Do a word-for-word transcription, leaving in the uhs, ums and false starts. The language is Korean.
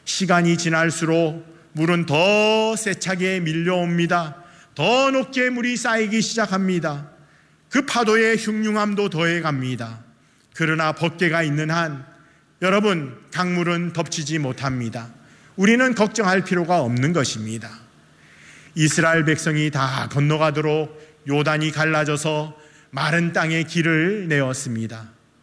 시간이 지날수록 물은 더 세차게 밀려옵니다. 더 높게 물이 쌓이기 시작합니다. 그 파도의 흉흉함도 더해갑니다. 그러나 법궤가 있는 한 여러분, 강물은 덮치지 못합니다. 우리는 걱정할 필요가 없는 것입니다. 이스라엘 백성이 다 건너가도록 요단이 갈라져서 마른 땅에 길을 내었습니다.